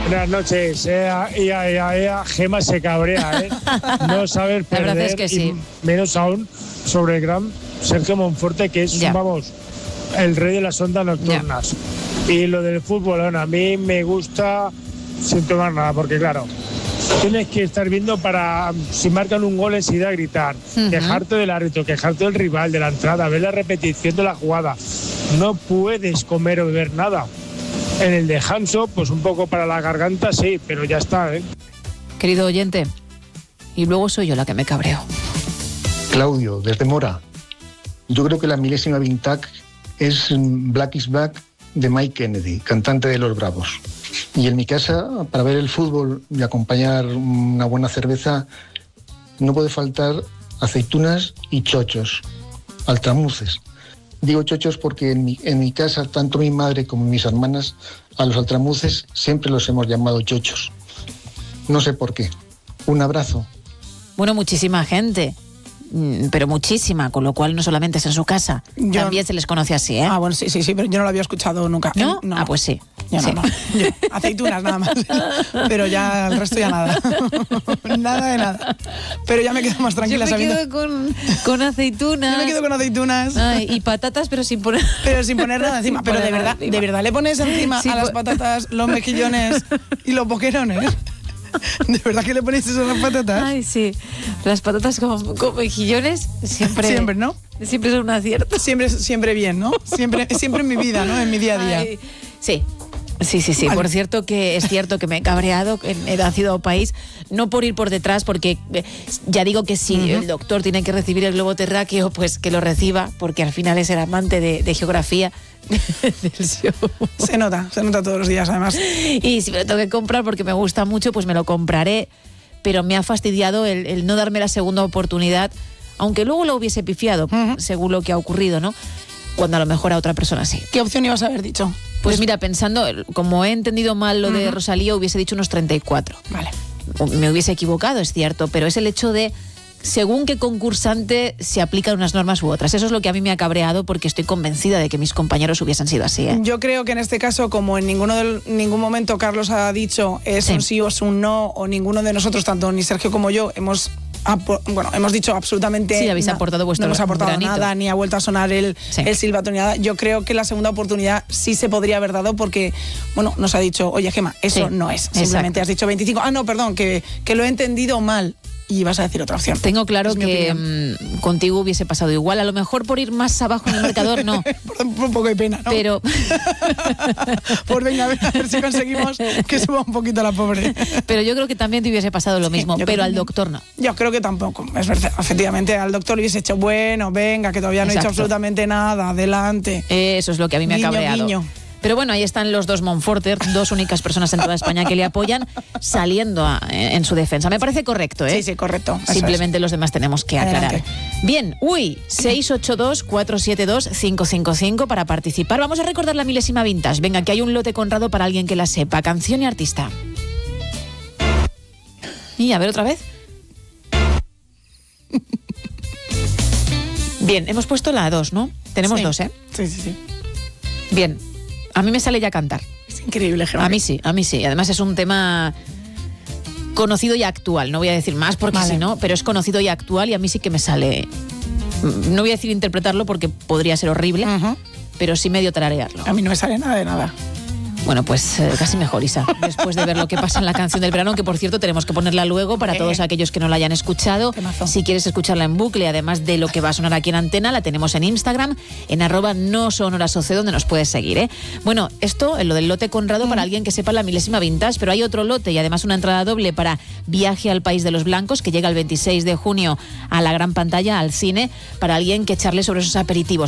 Buenas noches. Gema se cabrea, ¿eh? No saber perder. La verdad es que sí. Y menos aún sobre el gran Sergio Monforte, que es, vamos, el rey de las ondas nocturnas. Y lo del fútbol, bueno, a mí me gusta sin tomar nada, porque claro, tienes que estar viendo para, si marcan un gol enseguida gritar, quejarte del árbitro, quejarte del rival, de la entrada, ver la repetición de la jugada. No puedes comer o beber nada. En el descanso, pues un poco para la garganta, sí, pero ya está, ¿eh? Querido oyente, y luego soy yo la que me cabreo. Claudio, desde Mora. Yo creo que la milésima vintage es Black is Back de Mike Kennedy, cantante de Los Bravos. Y en mi casa, para ver el fútbol y acompañar una buena cerveza, no puede faltar aceitunas y chochos, altramuces. Digo chochos porque en mi casa, tanto mi madre como mis hermanas, a los altramuces siempre los hemos llamado chochos. No sé por qué. Un abrazo. Bueno, muchísima gente, pero muchísima, con lo cual no solamente es en su casa, también se les conoce así, ¿eh? Ah, bueno, sí, pero yo no lo había escuchado nunca. ¿No? No. Ah, pues sí. Yo sí. no. Yo, aceitunas nada más, pero ya el resto ya nada. Nada de nada. Pero ya me quedo más tranquila. Yo me quedo con aceitunas. Yo me quedo con aceitunas. Ay, y patatas, pero sin poner... Pero sin poner nada encima. Pero de verdad le pones encima a las patatas los mejillones y los boquerones. ¿De verdad que le ponéis eso a las patatas? Ay, sí. Las patatas con mejillones siempre, ¿no? Siempre son un acierto. Siempre bien, ¿no? Siempre en mi vida, ¿no? En mi día a día. Ay, sí. Sí. Vale. Por cierto que es cierto que me he cabreado en Ácido País, no por ir por detrás, porque ya digo que si el doctor tiene que recibir el globo terráqueo, pues que lo reciba, porque al final es el amante de geografía del show. Se nota todos los días, además. Y si me lo tengo que comprar porque me gusta mucho, pues me lo compraré, pero me ha fastidiado el no darme la segunda oportunidad, aunque luego lo hubiese pifiado, según lo que ha ocurrido, ¿no? Cuando a lo mejor a otra persona sí. ¿Qué opción ibas a haber dicho? Pues mira, pensando, como he entendido mal lo de Rosalía, hubiese dicho unos 34. Vale. Me hubiese equivocado, es cierto, pero es el hecho de, según qué concursante se aplican unas normas u otras. Eso es lo que a mí me ha cabreado, porque estoy convencida de que mis compañeros hubiesen sido así, ¿eh? Yo creo que en este caso, como en ningún momento Carlos ha dicho es un sí o es un no, o ninguno de nosotros, tanto ni Sergio como yo, hemos dicho absolutamente... Sí, habéis aportado vuestro granito. No hemos aportado nada, ni ha vuelto a sonar el silbato ni nada. Yo creo que la segunda oportunidad sí se podría haber dado porque, nos ha dicho, oye, Gema, eso no es. Simplemente has dicho 25. Ah, no, perdón, que lo he entendido mal. Y vas a decir otra opción. Ver que contigo hubiese pasado igual. A lo mejor por ir más abajo en el marcador, no. por un poco de pena, ¿no? Pero... Pues venga, a ver si conseguimos que suba un poquito la pobre. Pero yo creo que también te hubiese pasado lo mismo, pero al doctor no. Yo creo que tampoco. Es verdad, efectivamente, al doctor hubiese hecho, bueno, venga, que todavía no he hecho absolutamente nada, adelante. Eso es lo que a mí me ha cabreado. Guiño. Pero bueno, ahí están los dos Monforter, dos únicas personas en toda España que le apoyan, saliendo en su defensa. Me parece correcto, ¿eh? Sí, correcto. Simplemente los demás tenemos que aclarar. Bien, 682-472-555 para participar. Vamos a recordar la milésima vintage. Venga, que hay un lote Conrado para alguien que la sepa. Canción y artista. Y a ver otra vez. Bien, hemos puesto la 2, ¿no? Tenemos dos, ¿eh? Sí. Bien. A mí me sale ya cantar. Es increíble, Gemma. A mí sí. Además es un tema conocido y actual. No voy a decir más porque si no, pero es conocido y actual y a mí sí que me sale... No voy a decir interpretarlo porque podría ser horrible, pero sí medio tararearlo. A mí no me sale nada de nada. Bueno, pues casi mejor, Isa, después de ver lo que pasa en la canción del verano, que por cierto tenemos que ponerla luego para todos aquellos que no la hayan escuchado. Temazo. Si quieres escucharla en bucle, además de lo que va a sonar aquí en Antena, la tenemos en Instagram, en @nosonorasoce, donde nos puedes seguir, ¿eh? Bueno, esto, lo del lote Conrado para alguien que sepa la milésima vintage, pero hay otro lote y además una entrada doble para Viaje al País de los Blancos, que llega el 26 de junio a la gran pantalla, al cine, para alguien que charle sobre esos aperitivos.